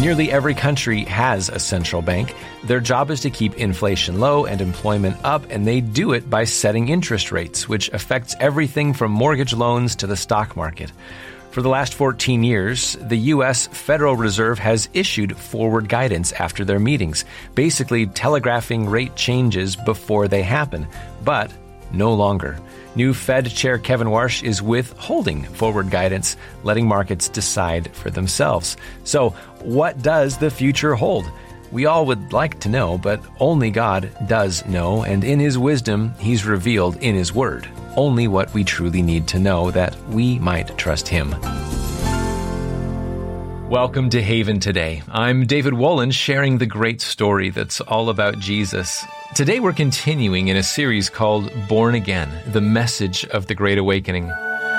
Nearly every country has a central bank. Their job is to keep inflation low and employment up, and they do it by setting interest rates, which affects everything from mortgage loans to the stock market. For the last 14 years, the U.S. Federal Reserve has issued forward guidance after their meetings, basically telegraphing rate changes before they happen, but no longer. New Fed Chair Kevin Warsh is withholding forward guidance, letting markets decide for themselves. So, what does the future hold? We all would like to know, but only God does know, and in His wisdom, He's revealed in His Word only what we truly need to know that we might trust Him. Welcome to Haven Today. I'm David Wolin, sharing the great story that's all about Jesus. Today we're continuing in a series called Born Again, the message of the Great Awakening.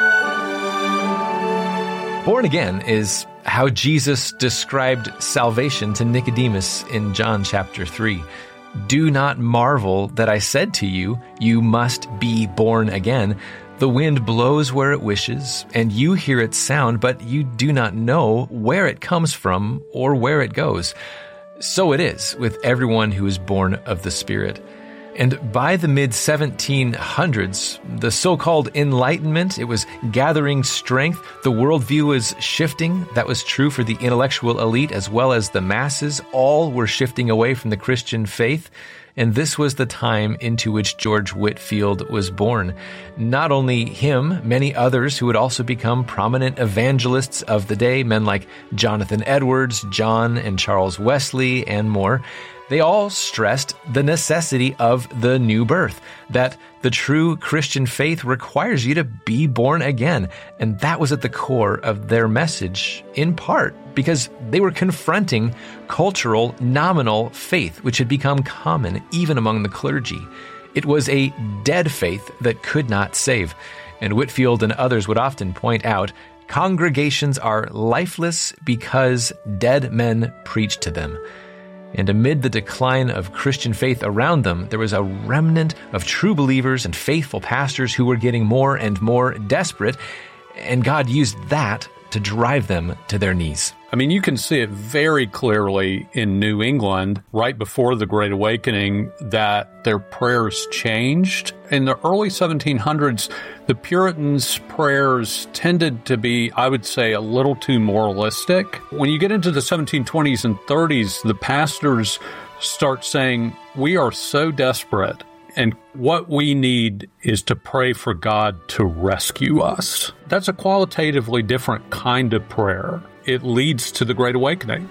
Born again is how Jesus described salvation to Nicodemus in John chapter 3. Do not marvel that I said to you, you must be born again. The wind blows where it wishes, and you hear its sound, but you do not know where it comes from or where it goes. So it is with everyone who is born of the Spirit. And by the mid-1700s, the so-called Enlightenment, it was gathering strength. The worldview was shifting. That was true for the intellectual elite as well as the masses. All were shifting away from the Christian faith. And this was the time into which George Whitefield was born. Not only him, many others who would also become prominent evangelists of the day, men like Jonathan Edwards, John and Charles Wesley, and more. They all stressed the necessity of the new birth, that the true Christian faith requires you to be born again. And that was at the core of their message, in part because they were confronting cultural, nominal faith, which had become common even among the clergy. It was a dead faith that could not save. And Whitefield and others would often point out, congregations are lifeless because dead men preach to them. And amid the decline of Christian faith around them, there was a remnant of true believers and faithful pastors who were getting more and more desperate, and God used that to drive them to their knees. I mean, you can see it very clearly in New England right before the Great Awakening that their prayers changed. In the early 1700s, the Puritans' prayers tended to be, I would say, a little too moralistic. When you get into the 1720s and 30s, the pastors start saying, we are so desperate, and what we need is to pray for God to rescue us. That's a qualitatively different kind of prayer. It leads to the Great Awakening.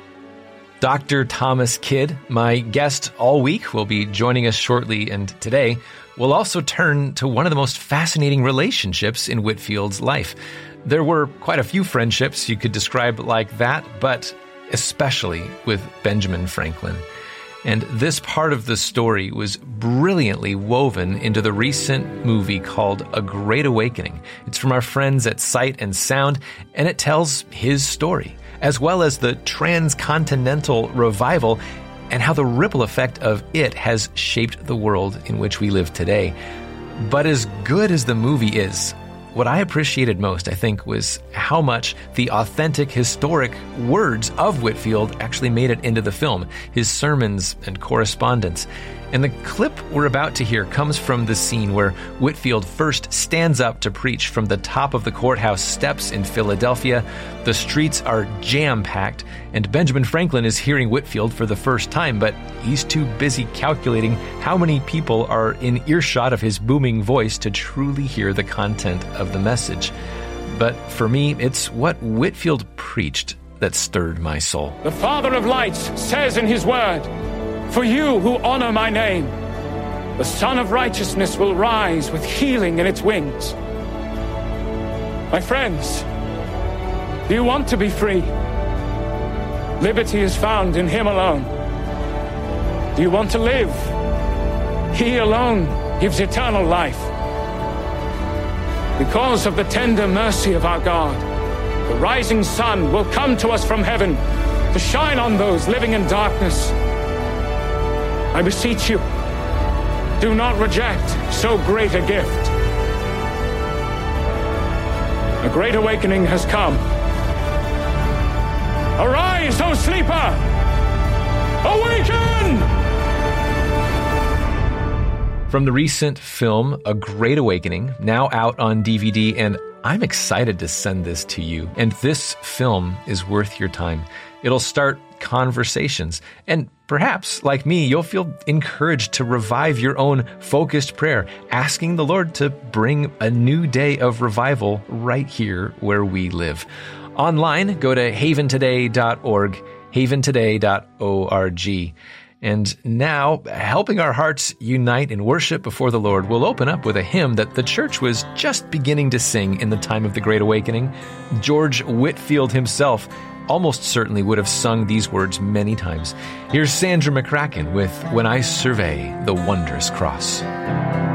Dr. Thomas Kidd, my guest all week, will be joining us shortly, and today we'll also turn to one of the most fascinating relationships in Whitefield's life. There were quite a few friendships you could describe like that, but especially with Benjamin Franklin. And this part of the story was brilliantly woven into the recent movie called A Great Awakening. It's from our friends at Sight and Sound, and it tells his story, as well as the transcontinental revival and how the ripple effect of it has shaped the world in which we live today. But as good as the movie is, what I appreciated most, I think, was how much the authentic, historic words of Whitefield actually made it into the film, his sermons and correspondence. And the clip we're about to hear comes from the scene where Whitefield first stands up to preach from the top of the courthouse steps in Philadelphia. The streets are jam-packed, and Benjamin Franklin is hearing Whitefield for the first time, but he's too busy calculating how many people are in earshot of his booming voice to truly hear the content of the message. But for me, it's what Whitefield preached that stirred my soul. The Father of lights says in his word, for you who honor my name, the Son of Righteousness will rise with healing in its wings. My friends, do you want to be free? Liberty is found in Him alone. Do you want to live? He alone gives eternal life. Because of the tender mercy of our God, the rising sun will come to us from heaven to shine on those living in darkness. I beseech you, do not reject so great a gift. A great awakening has come. Arise! Arise, O sleeper! Awaken! From the recent film, A Great Awakening, now out on DVD, and I'm excited to send this to you. And this film is worth your time. It'll start conversations, and perhaps, like me, you'll feel encouraged to revive your own focused prayer, asking the Lord to bring a new day of revival right here where we live. Online, go to haventoday.org, haventoday.org. And now, helping our hearts unite in worship before the Lord, we'll open up with a hymn that the church was just beginning to sing in the time of the Great Awakening. George Whitefield himself almost certainly would have sung these words many times. Here's Sandra McCracken with When I Survey the Wondrous Cross.